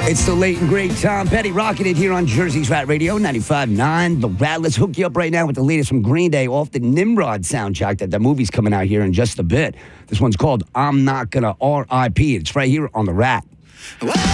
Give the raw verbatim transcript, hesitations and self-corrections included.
It's the late and great Tom Petty rocking it here on Jersey's Rat Radio, ninety-five point nine. The Rat. Let's hook you up right now with the latest from Green Day off the Nimrod soundtrack that the movie's coming out here in just a bit. This one's called I'm Not Gonna R I P. It's right here on The Rat.